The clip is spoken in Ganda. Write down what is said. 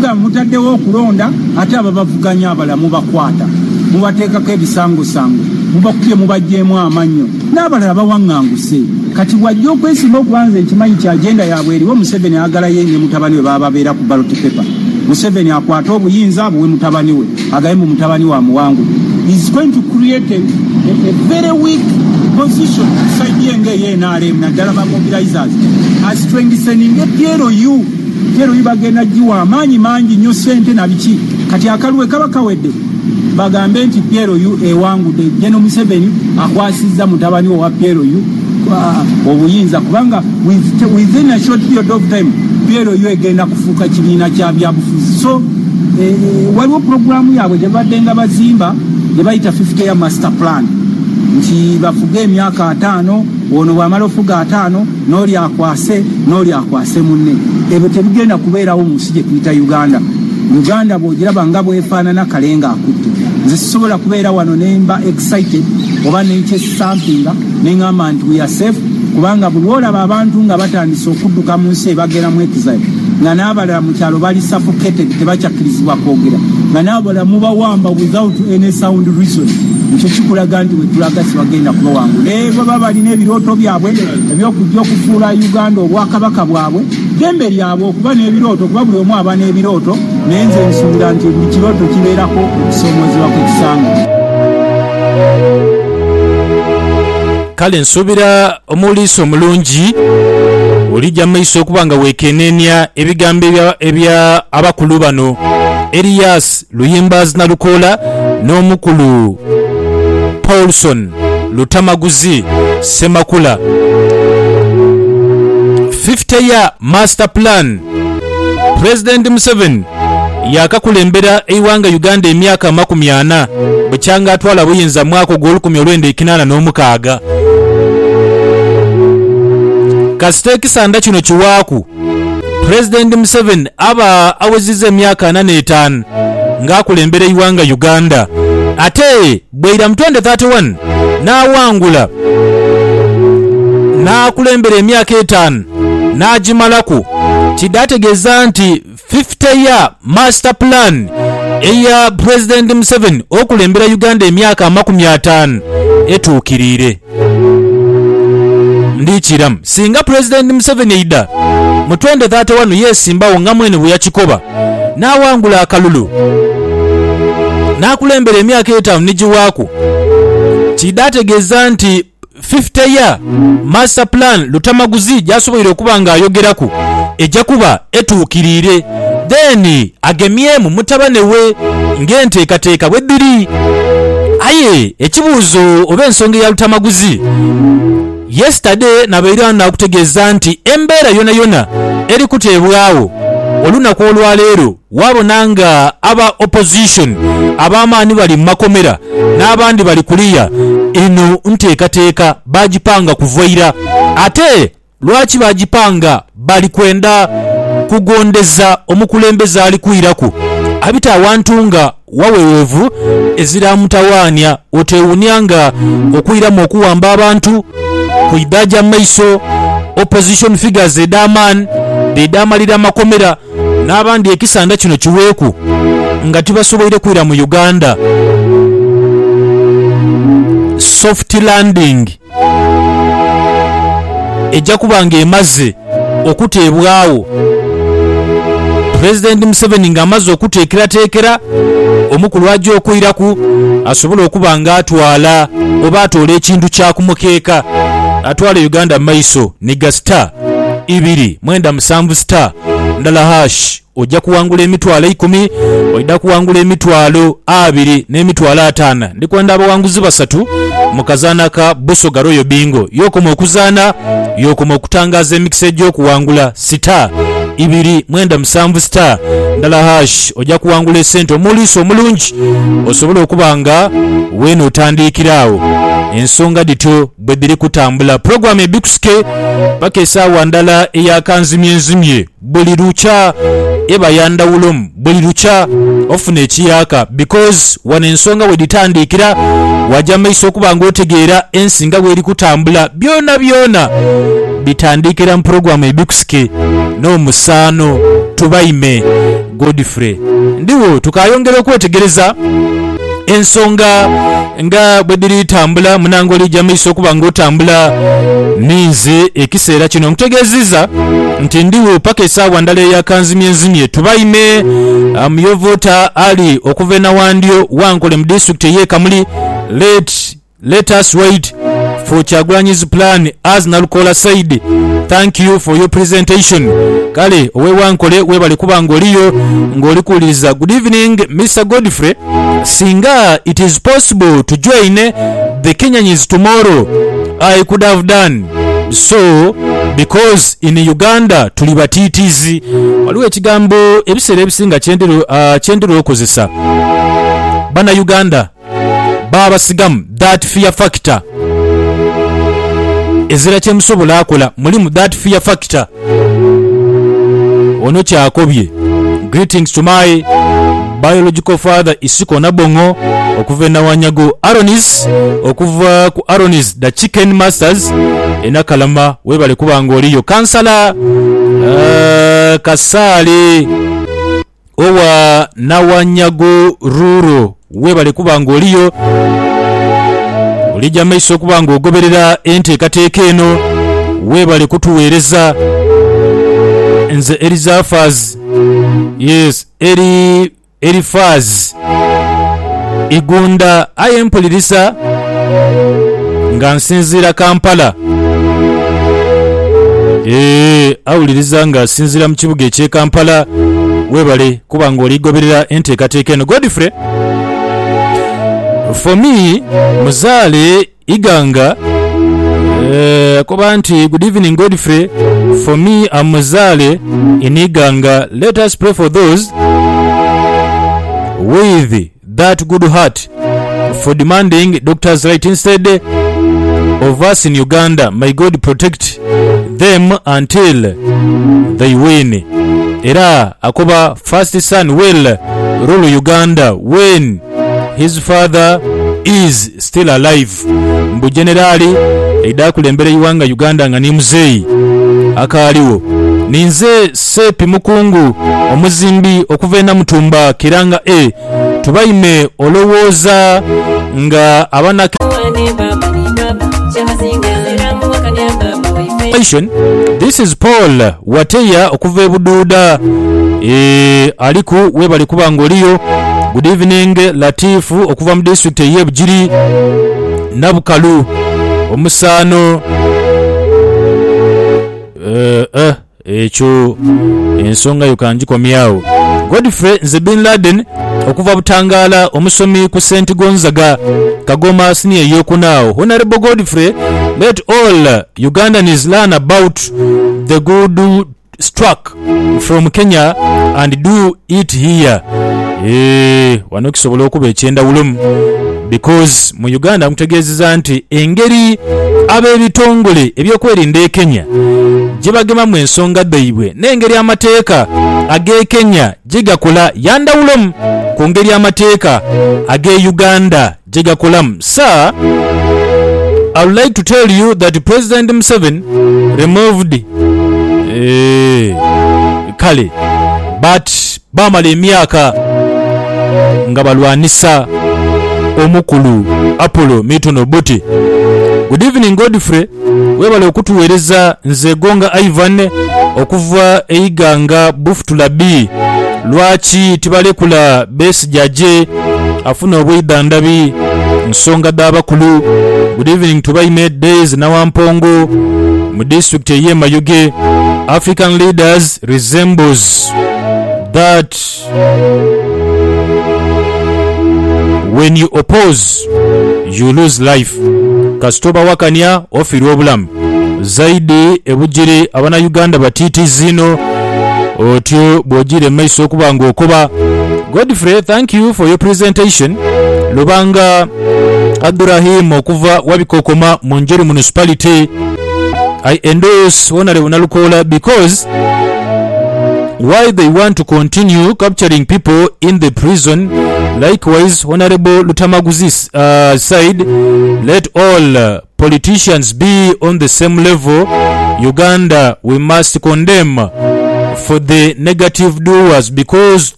muga mutaddewo okulonda ate ababavuganya abalamu bakwata mubateekako ebisangosango mubakubye mubajjeemu amannyo n'abalala bawaŋŋanguse kati wajja okwesimba okubanza ekimanyi kya agenda yaabwe eriwo Museveni agala ye ne mutabani we baba babeera ku ballot paper. Museveni akwata obuyinza abuwe mutabani we agaye mu mutabani wa muwangu is going to create a very weak position inside yenge NRM naddala ba mobilizers as strengthening PLU bagenda jiwa amaanyi mangi nnyo ssente na biki kati akaluwe kaba kawedde bagambe nti PLU ewangude General Museveni akwasizza mutabani wa PLU obuyinza kubanga within a short period of time PLU egenda kufuuka kibiina kya byabufuzi. So waliwo programu yaabwe gye baddenga bazimba gye bayita 50-year master plan nti bafuge emyaka 5 ono bwamala ofuga 5 n'oli akwase munne. Ebyo tebigenda kubeerawo mu nsi gye tuyita Uganda bw'ogiraba nga bwefaanana kalenga akutte. Nze sisobola kubeera wano nemba excited oba nenkyesampinga neŋŋamba nti we are safe kubanga buli olaba abantu nga batandise okudduka mu nsi ebagera mu exile nga n'abalala mu kyalo bali suffocated tebakyakirizibwa kwogera nga n'abalala mubawamba without any sound reason. Ekyo kikulaga nti wetulaga sibagenda kubawangula. Baba balina ebirooto byabwe ebyokujja okufuula Uganda obwakabaka bwabwe dembe lyabwe okuba n'ebirooto kuba buli omu aba n'ebirooto naye nze nsuubira nti buli kirooto kibeerako okusoomozebwa kw'ekisanga. Kale nsuubira omuliiso omulungi olijja maiso okuba nga weekenneenya ebigambo ebya abakulu bano Elias Luyimbazi Nalukoola n'omukulu Paulson Lutamaguzi Semakula. 50-year master plan. President Museveni yakakulembera eiwanga Uganda emyaka 40 bukyanga atwala buyinza mwaka gw'olwenda kasiteeki sanda kino kiwaaku President Museveni aba awezize emyaka 45 ng'akulembera eiwanga Uganda ate bweira mu 2031 n'awangula n'akulembera emyaka 5 n'agimalaku kidategeeza nti 50-year master plan eya President Museveni okulembera Uganda emyaka 50 etuukirire. Ndikiramu singa President Museveni eida mu 2031 yesimbawo nga mwene bwe yakikoba n'awangula akalulu n'akulembera emyaka 5 nigiwaaku kidategeeza nti 50-year master plan Lutamaguzi gyasoboire okuba nga ayogeraku ejja kuba etuukirire then agemyemu mutabane we ng'enteekateeka bwe ddiri. Aye ekibuuzo oba ensonga ya Lutamaguzi yesterday nabeera nakutegeeza nti embeera yona eri kuteebwawo olunaku olwaleero wabona nga aba opposition ab'amaanyi bali mu makomera n'abandi bali kuliya eno nteekateeka bagipanga kuvaira ate lwaki bagipanga bali kwenda kugondeza omukulembeze ali kwiraku abita awantu nga wawewevu eziramutawaanya otewunyanga okwiramu okuwamba abantu kuidaja maiso opposition figures edaman bedamalira amakomera n'abandi ekisanda kino kiweeku nga tibasoboire kwira mu Uganda. Soft landing ejja kubanga emaze okuteebwawo President Museveni ng'amaze okuteekerateekera omukulu ajja okwiraku asobola okuba nga atwala oba atoola ekintu kyakumukeeka atwala Uganda maiso niga star 297 star ndala hash ojja kuwangula emitwalo 10 ojja kuwangula emitwalo 2 n'emitwalo 5 ndikwenda abawanguzi basatu mu kazaana ka Busoga Royal Bingo yokoma okuzaana yokoma okutangaza emikisa egy'okuwangula star 297 star ndala hash ojja kuwangula esente omuliiso omulungi osobola okuba nga weeno otandikiraawo ensonga dityo bwe diri kutambula. Program ebikuske paka esaawa ndala eyakanzimyenzimye buli lukya eba yandawulomu buli lukya ofuna ekiyaka because wana ensonga we ditandikira wajja maiso okuba nga otegeera ensinga bweri kutambula byona bitandikira mu program ebikuske n'omusaano tubayime Godfrey. Ndiwo tukayongera okwetegereza ensonga nga bwe diri tambula munango lijja maiso okuba ng'otambula ninze ekiseera kino nkutegeezizza nti ndiwo paka essaawa ndala eyakanzimyenzimye tubayime muyovota ali okuva enawandyo wankole mu disitulikiti ey'ekamuli let us wait for Kyagulanyi's plan as Nalukola said. Thank you for your presentation. Kale owe wankole webale kuba ng'oliyo ng'olikuwuliriza. Good evening Mr. Godfrey. Singa it is possible to join the Kenyans tomorrow, I could have done so because in Uganda tuli batitizi. Waliwo ekigambo ebiseera ebisinga kyendero okozesa bana Uganda babasigamu that fear factor. Ezera kyemusobola akola mulimu that fear factor. Ono kyakobye. Greetings to my biological father Isiko Nabongo okuva Nawanyago Aronis, okuva ku Aronis the Chicken Masters enakalama webale kuba ng'oliyo. Kansala Kasale owa Nawanyago Ruro webale kuba ng'oliyo. Olijja maiso okuba ng'ogoberera enteekateeka eno webale kutuweereza. Nze Elizafaz, yes, Elifaz Igunda ayempulirisa nga nsinziira Kampala. Awuliriza nga asinziira mu kibuga eky'e Kampala webale kuba ng'oligoberera enteekateeka eno. Godfrey, for me muzaale Iganga kuba nti good evening Godfrey, for me I'm Muzaale in Iganga. Let us pray for those with that good heart for demanding doctors' right instead of us in Uganda. May God protect them until they win. Era akoba first son will rule Uganda when his father is still alive. Mbu generali idakulembera iwanga Uganda nga ni muzeyi akaaliwo. Ninze Sepi Mukungu omuzimbi okuva na Mutumba Kiranga tubayime olowooza nga abana This is Paul Wateya okuva Bududa aliku webali kuba ng'oliyo. Good evening Latifu okuva mu district y'Ebugiri Nabukalu omusano ekyo ensonga yo kangikomyawo. Godfrey nze Bin Laden okuva Butangala omusomi ku St. Gonzaga Kagoma senior yokunaawo. Honorable Godfrey, let all Ugandans learn about the good struck from Kenya and do it here. Wano kisobola okuba ekyendawulo because mu Uganda mutegeezeza nti engeri ab'ebitongole ebyokwerinda e Kenya gye bagemamu ensonga dhaibwe n'engeri amateeka ag'e Kenya gye gakola yandawulomu ku ngeri amateeka ag'e Uganda gye gakolamu. Sir, I would like to tell you that President Museveni removed kale but bamala emyaka nga balwanisa omukulu Apollo Milton Obote. Good evening Godfrey, webale okutuweereza. Nze Gonga Ivan okuva Eiganga Bufutula B. Lwaki tibalekula Besigye afuna obwedandabi nsonga d'abakulu. Good evening tubayime Days Nawampongo mu district y'e Mayuge. African leaders resembles that when you oppose you lose life. Kasitoba wakanya ofirwa obulamu zaidi ebugire abana Uganda batiti zino otyo bwogire maiso okuba ng'okoba. Godfrey, thank you for your presentation. Lubanga Abdurrahim okuva Wabikokoma Munjeru municipality. I endorse Honorable Nalukola because why they want to continue capturing people in the prison. Likewise, Honorable Lutamaguzi said, let all politicians be on the same level. Uganda, we must condemn for the negative doers, because